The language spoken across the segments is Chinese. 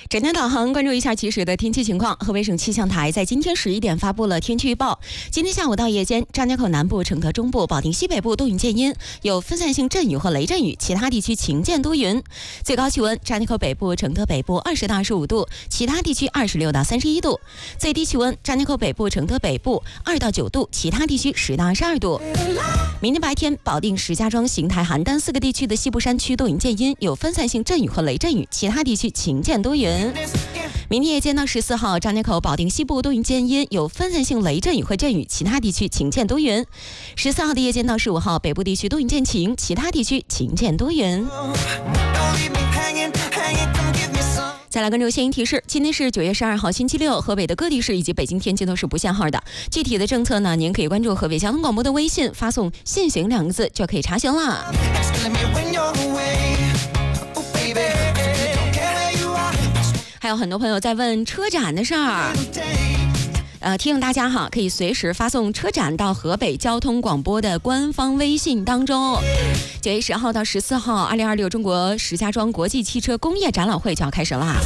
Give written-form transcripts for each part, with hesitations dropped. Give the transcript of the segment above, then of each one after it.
整天导航关注一下即时的天气情况。河北省气象台在今天11点发布了天气预报。今天下午到夜间，张家口南部、承德中部、保定西北部多云见阴，有分散性阵雨或雷阵雨，其他地区晴间多云。最高气温，张家口北部、承德北部20到25度，其他地区26到31度。最低气温，张家口北部、承德北部2到9度，其他地区10到22度。明天白天，保定、石家庄、邢台、邯郸4个地区的西部山区多云见阴，有分散性阵雨或雷阵雨，其他地区晴间多云。明天夜间到14号，张家口、保定西部多云间阴，有分散性雷阵雨或阵雨，其他地区晴间多云。14号的夜间到15号，北部地区多云见晴，其他地区晴间多云。再来关注限行提示，今天是9月12号星期六，河北的各地市以及北京天气都是不限号的。具体的政策呢，您可以关注河北交通广播的微信，发送限行2个字就可以查询了。还有很多朋友在问车展的事儿，提醒大家哈，可以随时发送车展到河北交通广播的官方微信当中。9月10号到14号，2026中国石家庄国际汽车工业展览会就要开始啦。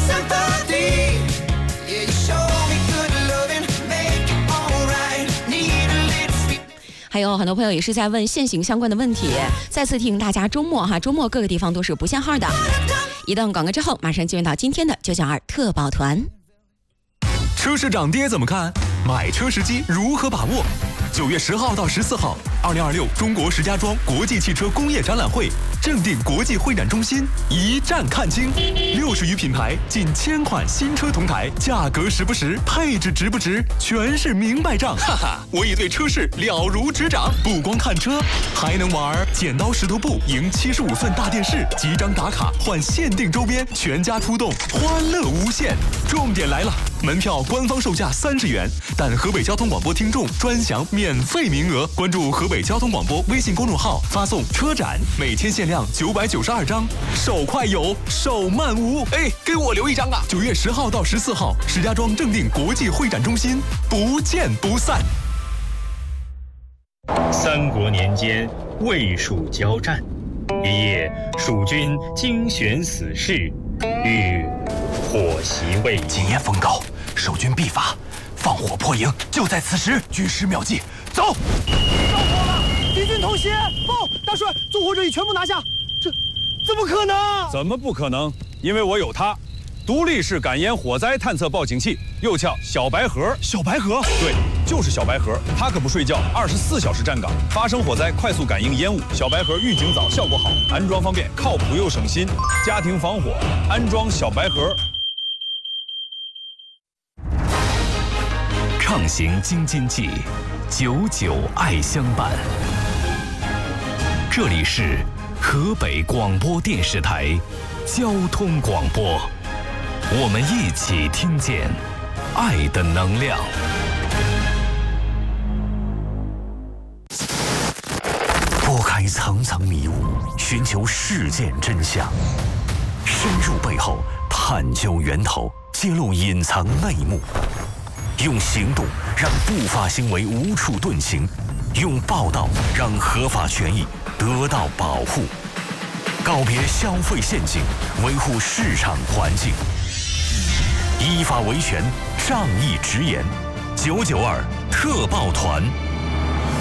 还有很多朋友也是在问限行相关的问题，再次提醒大家，周末各个地方都是不限号的。一段广告之后，马上进入到今天的992特报团。 车市涨跌怎么看？买车时机如何把握？9月10号到14号，2026中国石家庄国际汽车工业展览会，正定国际会展中心一站看清，60余品牌，近1000款新车同台，价格实不实，配置值不值，全是明白账。哈哈，我已对车市了如指掌，不光看车，还能玩剪刀石头布，赢75寸大电视，几张打卡换限定周边，全家出动，欢乐无限。重点来了，门票官方售价30元，但河北交通广播听众专享免费名额。关注河北交通广播微信公众号，发送车展，每天限量992张，手快有，手慢无。哎，给我留一张啊！9月10号到14号，石家庄正定国际会展中心，不见不散。 三国年间，魏蜀交战，一夜，蜀军精选死士，欲火袭魏营。 今夜风高，守军必发，放火破营，就在此时。军师妙计，走！ 着火了！敌军偷袭！报，大帅，纵火者已全部拿下。这怎么可能？ 怎么不可能？因为我有它，独立式感烟火灾探测报警器，又叫小白盒。 小白盒？ 对，就是小白盒。它可不睡觉，24小时站岗，发生火灾快速感应烟雾。小白盒预警早，效果好，安装方便，靠谱又省心。家庭防火，安装小白盒。 畅行京津冀，99爱相伴。这里是河北广播电视台交通广播，我们一起听见爱的能量。拨开层层迷雾，寻求事件真相，深入背后，探究源头，揭露隐藏内幕。用行动让不法行为无处遁形，用报道让合法权益得到保护，告别消费陷阱，维护市场环境，依法维权，仗义直言。992特报团。